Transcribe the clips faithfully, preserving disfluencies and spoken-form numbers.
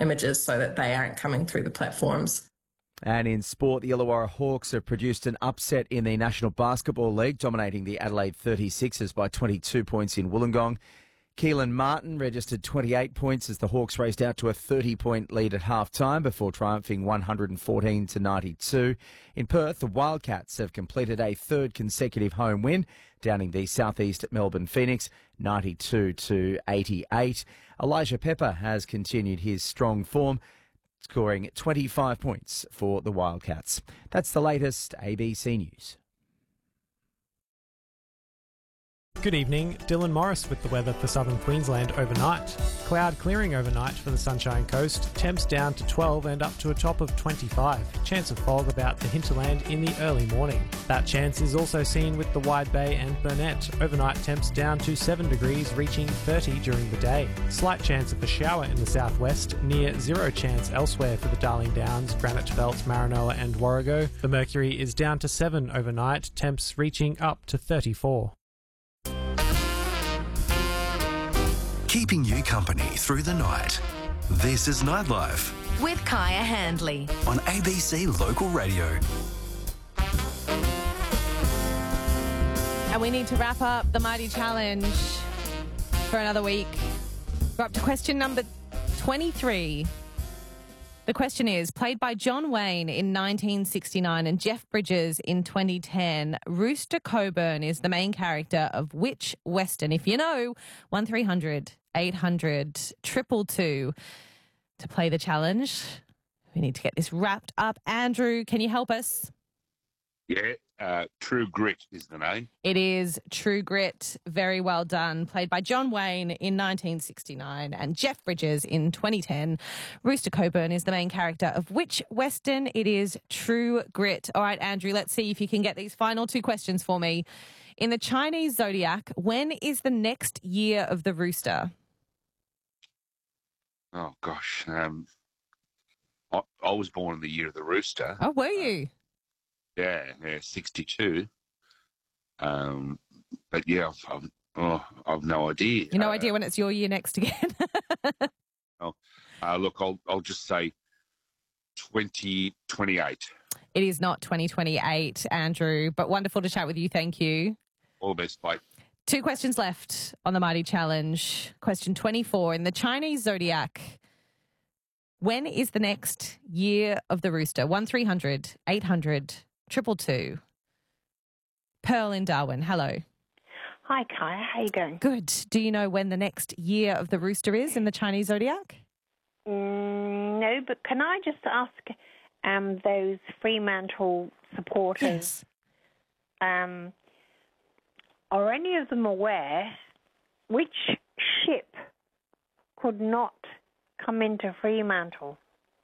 images so that they aren't coming through the platforms. And in sport, the Illawarra Hawks have produced an upset in the National Basketball League, dominating the Adelaide thirty-sixers by twenty-two points in Wollongong. Keelan Martin registered twenty-eight points as the Hawks raced out to a thirty-point lead at half-time before triumphing one hundred fourteen to ninety-two. In Perth, the Wildcats have completed a third consecutive home win, downing the Southeast Melbourne Phoenix ninety-two to eighty-eight. Elijah Pepper has continued his strong form, scoring twenty-five points for the Wildcats. That's the latest A B C News. Good evening, Dylan Morris with the weather for southern Queensland overnight. Cloud clearing overnight for the Sunshine Coast, temps down to twelve and up to a top of twenty-five. Chance of fog about the hinterland in the early morning. That chance is also seen with the Wide Bay and Burnett. Overnight temps down to seven degrees, reaching thirty during the day. Slight chance of a shower in the southwest, near zero chance elsewhere for the Darling Downs, Granite Belt, Maranoa and Warrego. The mercury is down to seven overnight, temps reaching up to thirty-four. Keeping you company through the night. This is Nightlife with Kaya Handley on A B C Local Radio. And we need to wrap up the Mighty Challenge for another week. We're up to question number twenty-three. The question is, played by John Wayne in nineteen sixty-nine and Jeff Bridges in twenty ten, Rooster Coburn is the main character of which Western? If you know, one three hundred eight hundred two two two to play the challenge. We need to get this wrapped up. Andrew, can you help us? Yeah, uh, True Grit is the name. It is True Grit. Very well done. Played by John Wayne in nineteen sixty-nine and Jeff Bridges in twenty ten. Rooster Coburn is the main character of which Western? It is True Grit. All right, Andrew, let's see if you can get these final two questions for me. In the Chinese zodiac, when is the next year of the rooster? Oh, gosh. Um, I, I was born in the year of the rooster. Oh, were you? Yeah, yeah, sixty-two. Um, but yeah, I've, I've, oh, I've no idea. You no uh, idea when it's your year next again? oh, uh, look, I'll I'll just say twenty twenty-eight. It is not twenty twenty-eight, Andrew, but wonderful to chat with you. Thank you. All the best, bye. Two questions left on the Mighty Challenge. Question twenty-four. In the Chinese zodiac, when is the next year of the rooster? one three hundred eight hundred two two two. Pearl in Darwin, hello. Hi, Kaya. How you going? Good. Do you know when the next year of the rooster is in the Chinese zodiac? Mm, no, but can I just ask um, those Fremantle supporters, Yes. um, are any of them aware which ship could not come into Fremantle?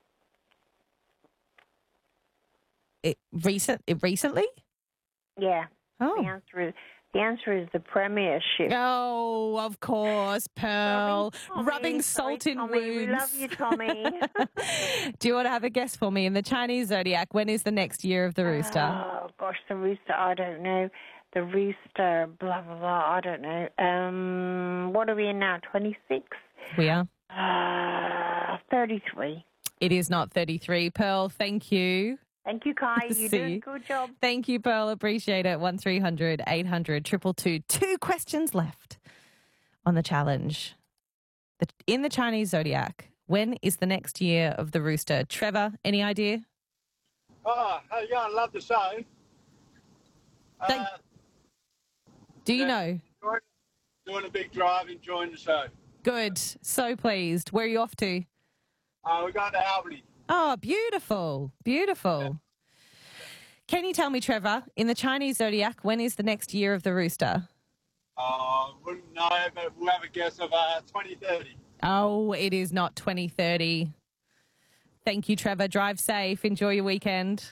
It recent it recently? Yeah. Oh. The answer is the answer is the Premiership. Oh, of course, Pearl. Tommy. Rubbing Sorry, salt in Tommy. wounds. We love you, Tommy. Do you want to have a guess for me? In the Chinese zodiac, when is the next year of the rooster? Oh gosh, the rooster. I don't know. The rooster. Blah blah blah. I don't know. Um, what are we in now? Twenty-six. We are. Uh, thirty-three. It is not thirty-three. Pearl, thank you. Thank you, Kai. You See. did a good job. Thank you, Pearl. Appreciate it. one three hundred eight hundred two two two. Two questions left on the challenge. The, in the Chinese zodiac, when is the next year of the rooster? Trevor, any idea? Oh, how you going? Love the show. Thank- Uh, Do you yeah, know? Doing a big drive, enjoying the show. Good. So pleased. Where are you off to? Uh, we're going to Albany. Oh, beautiful. Beautiful. Yeah. Can you tell me, Trevor, in the Chinese zodiac, when is the next year of the rooster? Uh, wouldn't know, but we'll have a guess of uh, twenty thirty. Oh, it is not twenty thirty. Thank you, Trevor. Drive safe. Enjoy your weekend.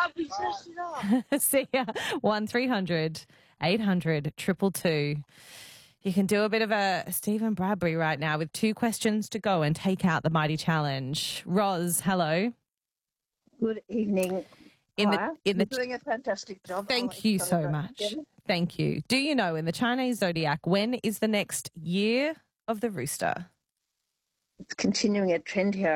See ya. one three hundred eight hundred two two two. You can do a bit of a Stephen Bradbury right now with two questions to go and take out the Mighty Challenge. Roz, hello. Good evening. In the, Hiya. in the, You're doing a fantastic job. thank I'll you let so go much. again. Thank you. Do you know in the Chinese zodiac, when is the next year of the rooster? It's continuing a trend here.